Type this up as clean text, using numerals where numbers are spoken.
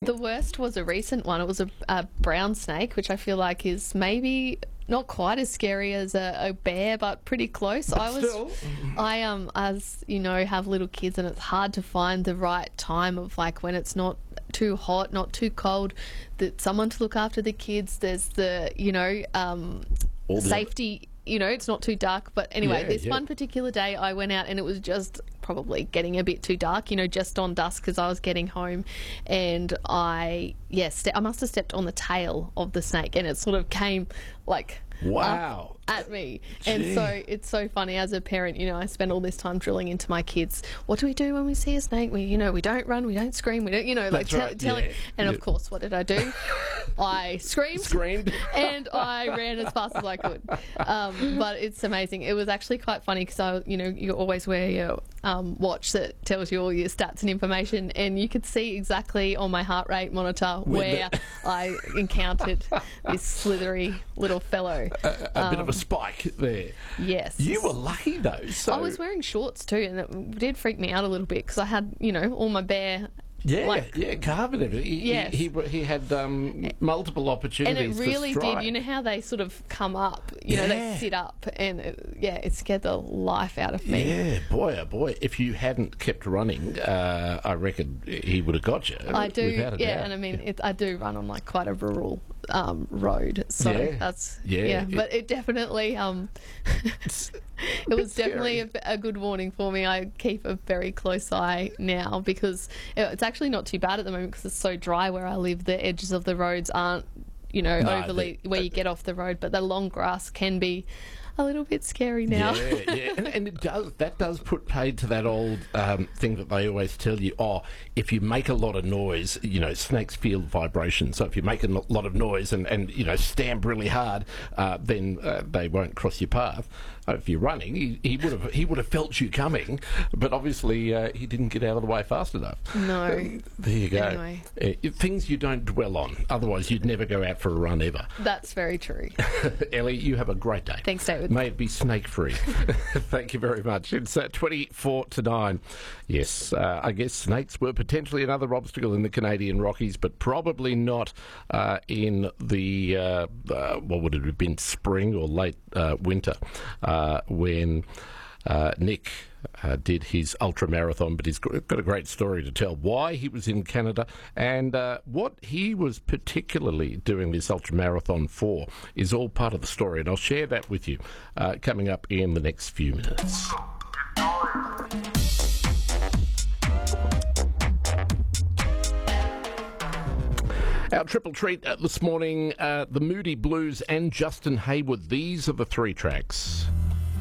The worst was a recent one. It was a brown snake, which I feel like is maybe not quite as scary as a bear, but pretty close. As you know, have little kids, and it's hard to find the right time of like when it's not too hot, not too cold, that someone to look after the kids. There's the safety. It's not too dark. But anyway, one particular day I went out and it was just probably getting a bit too dark, just on dusk because I was getting home, and I must have stepped on the tail of the snake, and it sort of came like up at me. Gee. And so it's so funny as a parent, I spend all this time drilling into my kids, what do we do when we see a snake? We don't run, we don't scream, we don't, telling. And of course, what did I do? I screamed and I ran as fast as I could. But it's amazing. It was actually quite funny because you always wear your watch that tells you all your stats and information, and you could see exactly on my heart rate monitor where I encountered this slithery little fellow. A bit of a spike there. Yes. You were lucky though. So I was wearing shorts too, and it did freak me out a little bit because I had, all my bare... calf and everything. He had multiple opportunities. And it really did. You know how they sort of come up, they sit up, and it scared the life out of me. Yeah, boy, oh boy. If you hadn't kept running, I reckon he would have got you. I do, without a doubt. And I mean, I do run on like quite a rural road, so that's but it definitely it was definitely a good warning for me. I keep a very close eye now because it's actually not too bad at the moment because it's so dry where I live. The edges of the roads aren't overly where you get off the road, but the long grass can be a little bit scary now. And that does put paid to that old thing that they always tell you, if you make a lot of noise, snakes feel vibration, so if you make a lot of noise and stamp really hard, then they won't cross your path. If you're running, he would have felt you coming, but obviously he didn't get out of the way fast enough. No. There you go. Anyway. Things you don't dwell on, otherwise you'd never go out for a run ever. That's very true. Ellie, you have a great day. Thanks, David. May it be snake-free. Thank you very much. It's 24 to 9. Yes, I guess snakes were potentially another obstacle in the Canadian Rockies, but probably not in the, what would it have been, spring or late winter, when Nick did his ultra marathon, but he's got a great story to tell why he was in Canada and what he was particularly doing this ultra marathon for is all part of the story, and I'll share that with you coming up in the next few minutes. Our triple treat this morning, the Moody Blues and Justin Hayward. These are the three tracks.